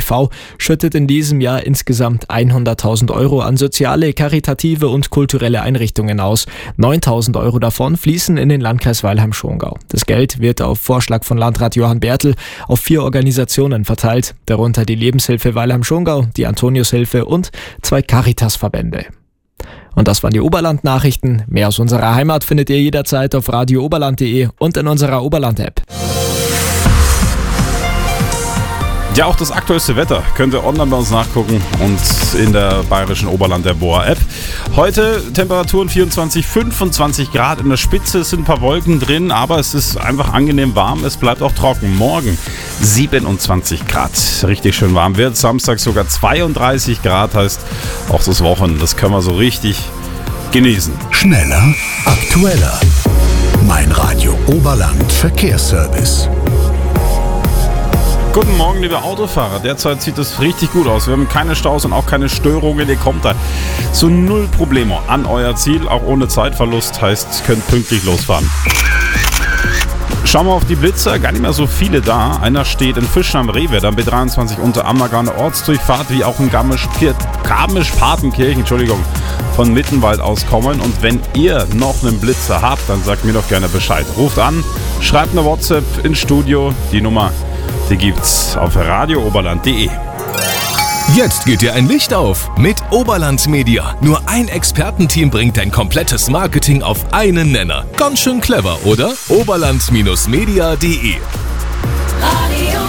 e.V. schüttet in diesem Jahr insgesamt 100.000 Euro an soziale, karitative und kulturelle Einrichtungen aus. 9.000 Euro davon fließen in den Landkreis Weilheim-Schongau. Das Geld wird auf Vorschlag von Landrat Johann Bertl auf 4 Organisationen verteilt, darunter die Lebenshilfe Weilheim-Schongau, die Antoniushilfe und 2 Caritas-Verbände. Und das waren die Oberland-Nachrichten. Mehr aus unserer Heimat findet ihr jederzeit auf radiooberland.de und in unserer Oberland-App. Ja, auch das aktuellste Wetter könnt ihr online bei uns nachgucken und in der bayerischen Oberland der BOA-App. Heute Temperaturen 24, 25 Grad. In der Spitze sind ein paar Wolken drin, aber es ist einfach angenehm warm. Es bleibt auch trocken. Morgen 27 Grad. Richtig schön warm wird. Samstag sogar 32 Grad. Heißt, auch das Wochenende, das können wir so richtig genießen. Schneller, aktueller. Mein Radio Oberland Verkehrsservice. Guten Morgen, liebe Autofahrer. Derzeit sieht es richtig gut aus. Wir haben keine Staus und auch keine Störungen. Ihr kommt da so null Problemo an euer Ziel, auch ohne Zeitverlust. Heißt, könnt pünktlich losfahren. Schauen wir auf die Blitzer, gar nicht mehr so viele da. Einer steht in Fischen am Rehwirt am B23 unter Ammergau, eine Ortsdurchfahrt, wie auch in Garmisch-Partenkirchen, von Mittenwald aus kommen. Und wenn ihr noch einen Blitzer habt, dann sagt mir doch gerne Bescheid. Ruft an, schreibt eine WhatsApp ins Studio, die Nummer, die gibt's auf radiooberland.de. Jetzt geht dir ein Licht auf mit Oberland Media. Nur ein Expertenteam bringt dein komplettes Marketing auf einen Nenner. Ganz schön clever, oder? Oberland-media.de. Radio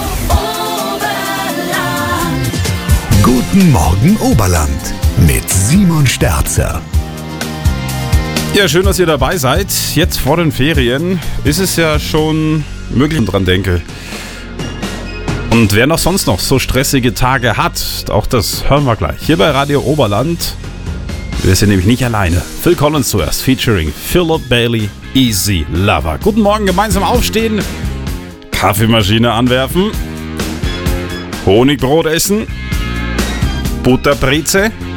Oberland. Guten Morgen Oberland mit Simon Sterzer. Ja, schön, dass ihr dabei seid. Jetzt vor den Ferien ist es ja schon möglich, wenn ich dran denke. Und wer noch sonst noch so stressige Tage hat, auch das hören wir gleich. Hier bei Radio Oberland. Wir sind nämlich nicht alleine. Phil Collins zuerst, featuring Philip Bailey, Easy Lover. Guten Morgen, gemeinsam aufstehen, Kaffeemaschine anwerfen, Honigbrot essen, Butterbreze,